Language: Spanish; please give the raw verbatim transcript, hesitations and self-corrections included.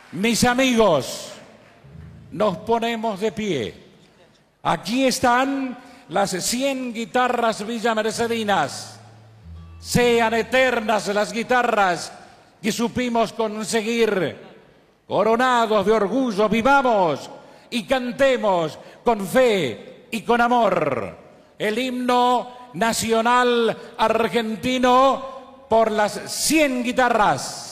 Mis amigos, nos ponemos de pie. Aquí están las cien guitarras villamercedinas. Sean eternas las guitarras que supimos conseguir. Coronados de orgullo, vivamos y cantemos con fe y con amor el himno nacional argentino por las cien guitarras.